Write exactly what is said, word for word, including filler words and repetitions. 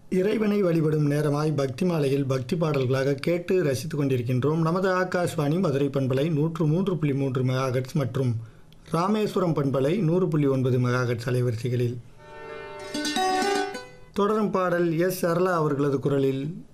இறைவனை வழிபடும் நேரமாய் பக்தி மாலையில் பக்தி பாடல்களாக கேட்டு ரசித்துக் கொண்டிருக்கின்றோம். நமது ஆகாஷ்வாணி மதுரை பண்பலை நூற்று மூன்று புள்ளி மூன்று மெகாஹெர்ட்ஸ் மற்றும் ராமேஸ்வரம் பண்பலை நூறு புள்ளி ஒன்பது மெகாஹெர்ட்ஸ் அலைவரிசைகளில். தொடரும் பாடல் எஸ் சரளா அவர்களது குரலில்